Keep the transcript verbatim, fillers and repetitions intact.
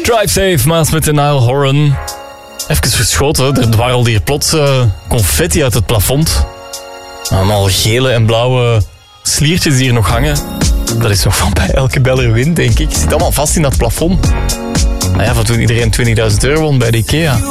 Drive Safe, Maas met de Nile Horan. Even verschoten, er dwarrelt hier plots uh, confetti uit het plafond. Allemaal gele en blauwe sliertjes die hier nog hangen. Dat is nog van bij elke beller wind, denk ik. Het zit allemaal vast in dat plafond. Nou ja, van toen iedereen twintigduizend euro won bij de IKEA.